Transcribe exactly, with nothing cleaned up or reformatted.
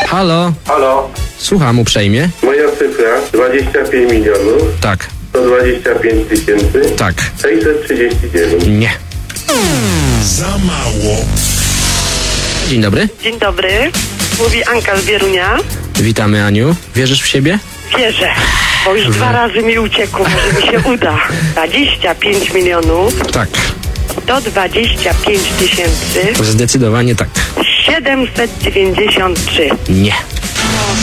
Halo? Halo? Słucham uprzejmie. Moja cyfra dwadzieścia pięć milionów Tak. sto dwadzieścia pięć tysięcy Tak. sześćset trzydzieści dziewięć. Nie. Za mało. Dzień dobry. Dzień dobry, mówi Anka z Bierunia. Witamy, Aniu. Wierzysz w siebie? Wierzę, bo już dwa razy mi uciekło, może mi się uda. dwadzieścia pięć milionów Tak. sto dwadzieścia pięć tysięcy Zdecydowanie tak. siedemset dziewięćdziesiąt trzy. Nie.